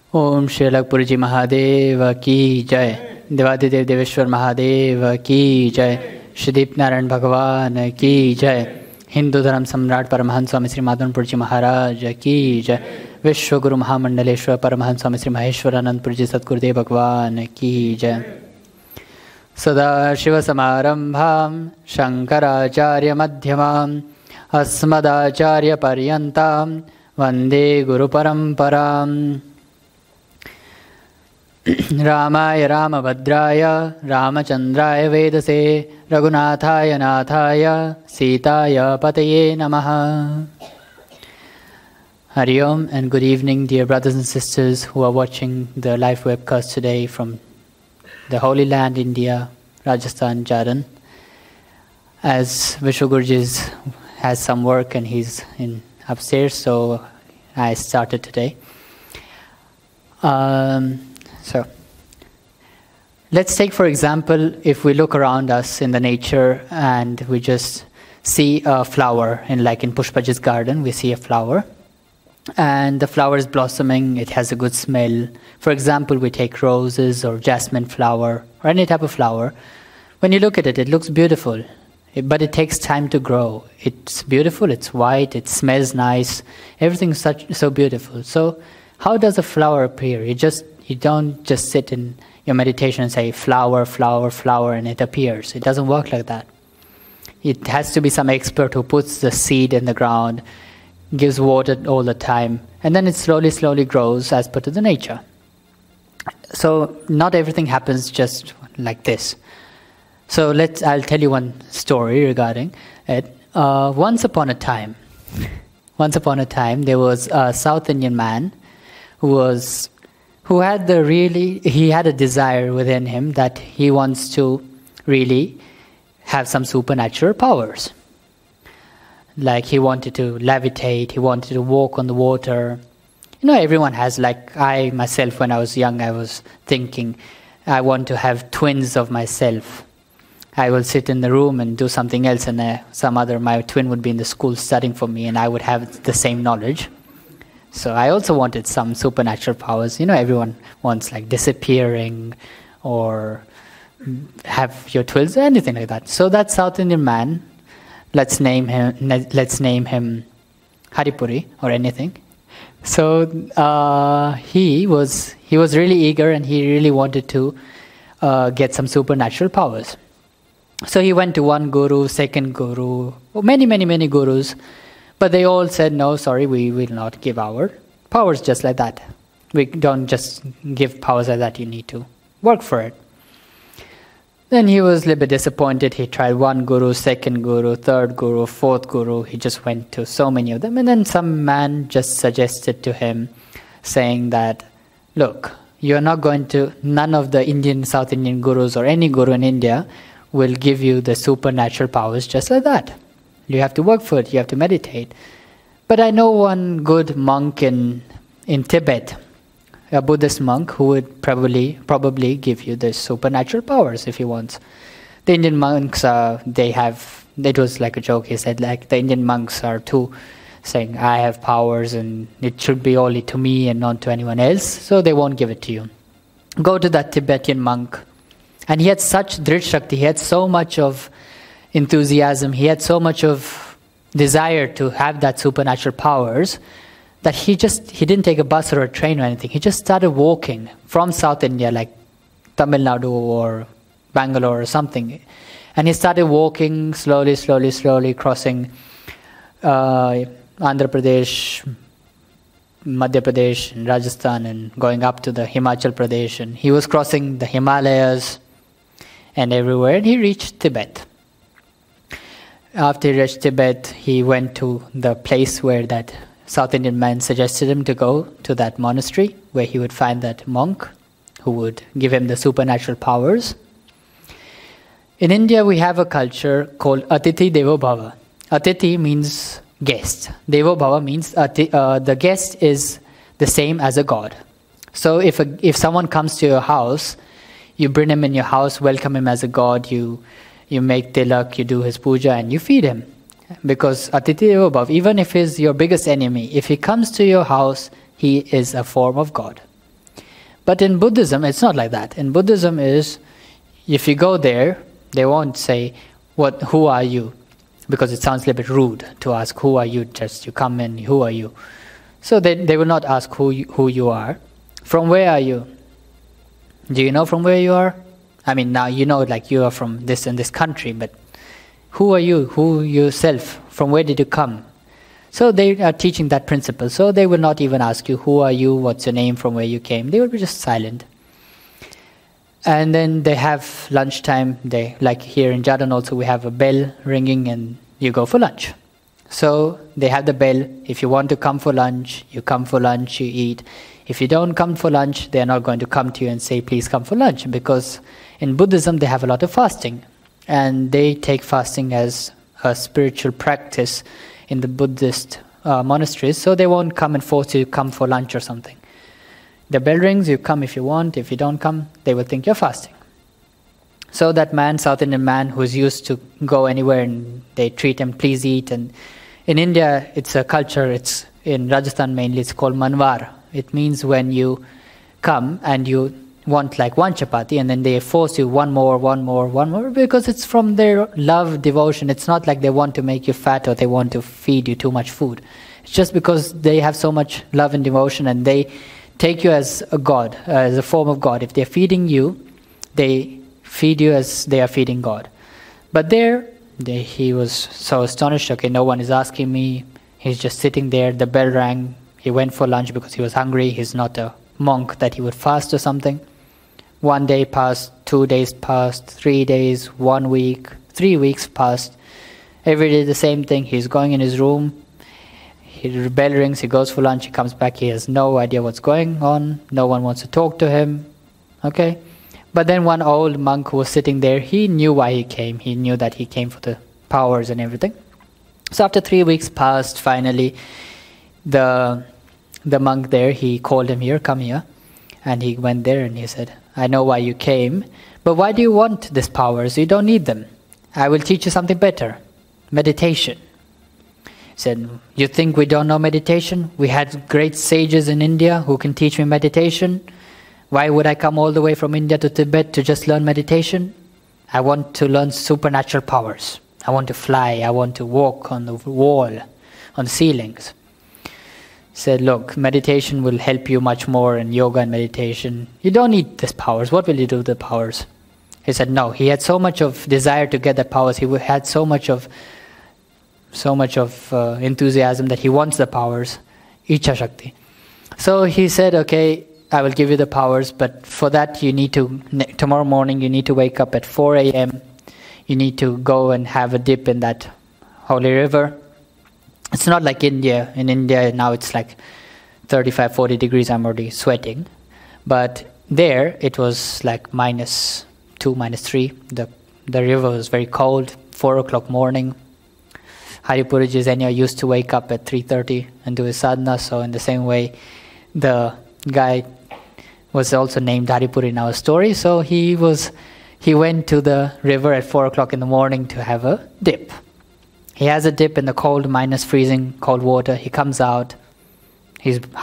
ओम श्री अलगपुरी जी महादेव की जय। देवादिदेव देवेश्वर महादेव की जय। श्रीदीप नारायण भगवान की जय। हिंदू धर्म सम्राट परमहंस स्वामी श्री माधवपुर जी महाराज की जय। विश्व गुरु महामंडलेश्वर परमहंस स्वामी श्री महेश्वरानंदपुर जी सद्गुरुदेव भगवान की जय। सदाशिव समारंभां शंकराचार्य मध्यमाम् अस्मदाचार्य पर्यन्तां वंदे गुरु परंपराम्। रामाय रामभद्राय रामचंद्राय वेदसे रघुनाथाय नाथाय सीताय पतये नमः। Hari Om and good evening, dear brothers and sisters who are watching the live webcast today from the Holy Land, India, Rajasthan, Jharkhand. As Vishwa Guruji has some work and he's in upstairs, so I started today. So, let's take for example, if we look around us in the nature and we just see a flower, like in Pushpaji's garden, we see a flower and the flower is blossoming, it has a good smell. For example, we take roses or jasmine flower or any type of flower. When you look at it, it looks beautiful, but it takes time to grow. It's beautiful, it's white, it smells nice, everything's so beautiful. So, how does a flower appear? You don't just sit in your meditation and say flower, flower, flower, and it appears. It doesn't work like that. It has to be some expert who puts the seed in the ground, gives water all the time, and then it slowly, slowly grows as per to the nature. So not everything happens just like this. So I'll tell you one story regarding it. Once upon a time, there was a South Indian man who had a desire within him that he wants to really have some supernatural powers. Like he wanted to levitate, he wanted to walk on the water. Everyone has, like I myself, when I was young, I was thinking, I want to have twins of myself. I will sit in the room and do something else and my twin would be in the school studying for me and I would have the same knowledge. So I also wanted some supernatural powers. Everyone wants like disappearing or have your twins or anything like that. So that South Indian man, let's name him Haripuri or anything. So he was really eager and he really wanted to get some supernatural powers. So he went to one guru, second guru, many gurus. But they all said, no, sorry, we will not give our powers just like that. We don't just give powers like that, you need to work for it. Then he was a little bit disappointed. He tried one guru, second guru, third guru, fourth guru. He just went to so many of them. And then some man just suggested to him, saying that, look, you're not going to, none of the South Indian gurus or any guru in India will give you the supernatural powers just like that. You have to work for it, you have to meditate. But I know one good monk in Tibet, a Buddhist monk who would probably give you the supernatural powers if he wants. The Indian monks, it was like a joke, he said, like the Indian monks are too saying, I have powers and it should be only to me and not to anyone else, so they won't give it to you. Go to that Tibetan monk. And he had such Drit Shakti, he had so much of enthusiasm, he had so much of desire to have that supernatural powers that he didn't take a bus or a train or anything. He just started walking from South India, like Tamil Nadu or Bangalore or something. And he started walking slowly, crossing Andhra Pradesh, Madhya Pradesh, and Rajasthan, and going up to the Himachal Pradesh. And he was crossing the Himalayas and everywhere, and he reached Tibet. After he reached Tibet, he went to the place where that South Indian man suggested him to go, to that monastery, where he would find that monk who would give him the supernatural powers. In India, we have a culture called Atithi Devo Bhava. Atithi means guest. Devo Bhava means the guest is the same as a god. So if someone comes to your house, you bring him in your house, welcome him as a god, you make tilak, you do his puja, and you feed him. Because Atithi Devo Bhava, even if he's your biggest enemy, if he comes to your house, he is a form of God. But in Buddhism, it's not like that. In Buddhism is, if you go there, they won't say, who are you? Because it sounds a little bit rude to ask, who are you? Just you come in, who are you? So they will not ask who you are. From where are you? Do you know from where you are? I mean, now you know like you are from this and this country, but who are you? Who yourself? From where did you come? So they are teaching that principle. So they will not even ask you, who are you? What's your name? From where you came? They will be just silent. And then they have lunchtime. Like here in Jadon also, we have a bell ringing and you go for lunch. So they have the bell. If you want to come for lunch, you come for lunch, you eat. If you don't come for lunch, they're not going to come to you and say, please come for lunch. Because in Buddhism, they have a lot of fasting. And they take fasting as a spiritual practice in the Buddhist monasteries. So they won't come and force you to come for lunch or something. The bell rings, you come if you want. If you don't come, they will think you're fasting. So that man, South Indian man, who's used to go anywhere and they treat him, please eat. And in India, it's a culture, it's in Rajasthan mainly, it's called manvar. It means when you come and you want like one chapati and then they force you one more, because it's from their love, devotion. It's not like they want to make you fat or they want to feed you too much food. It's just because they have so much love and devotion and they take you as a God, as a form of God. If they're feeding you, they feed you as they are feeding God. But he was so astonished. Okay, no one is asking me. He's just sitting there. The bell rang. He went for lunch because he was hungry. He's not a monk that he would fast or something. 1 day passed, 2 days passed, 3 days, 1 week, 3 weeks passed. Every day the same thing. He's going in his room. The bell rings, he goes for lunch, he comes back, he has no idea what's going on. No one wants to talk to him. Okay? But then one old monk who was sitting there, he knew why he came. He knew that he came for the powers and everything. So after 3 weeks passed, finally, the monk there, he called him here, come here. And he went there and he said, I know why you came, but why do you want these powers? You don't need them. I will teach you something better. Meditation. He said, you think we don't know meditation? We had great sages in India who can teach me meditation. Why would I come all the way from India to Tibet to just learn meditation? I want to learn supernatural powers. I want to fly. I want to walk on the wall, on the ceilings. He said, look, meditation will help you much more in yoga and meditation. You don't need these powers. What will you do with the powers? He said, no. He had so much of desire to get the powers. He had so much of enthusiasm that he wants the powers, Icha Shakti. So he said, okay, I will give you the powers, but for that you need to, tomorrow morning you need to wake up at 4 a.m. You need to go and have a dip in that holy river. It's not like India. In India now it's like 35, 40 degrees, I'm already sweating. But there it was like -2, -3. The river was very cold, 4 o'clock morning. Haripuriji Zenya used to wake up at 3:30 and do his sadhana, so in the same way, the guy was also named Haripuri in our story, so he went to the river at 4 o'clock in the morning to have a dip. He has a dip in the cold, freezing cold water. He comes out, he's